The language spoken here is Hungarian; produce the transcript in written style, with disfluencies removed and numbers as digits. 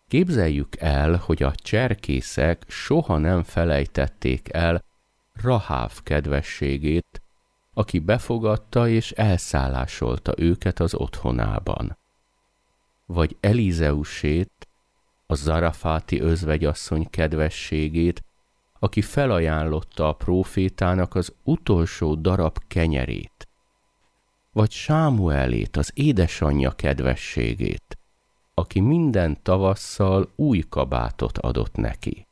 Képzeljük el, hogy a cserkészek soha nem felejtették el Raháv kedvességét, aki befogadta és elszállásolta őket az otthonában. Vagy Elizeusét, a zarafáti özvegyasszony kedvességét, aki felajánlotta a prófétának az utolsó darab kenyerét. Vagy Sámuelét, az édesanyja kedvességét, aki minden tavasszal új kabátot adott neki.